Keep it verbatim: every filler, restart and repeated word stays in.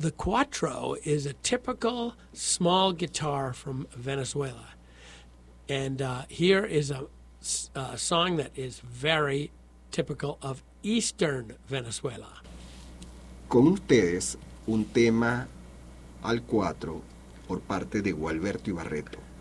The cuatro is a typical small guitar from Venezuela. And uh, here is a, a song that is very typical of eastern Venezuela. Con ustedes, un tema al cuatro por parte de Gualberto Ibarreto.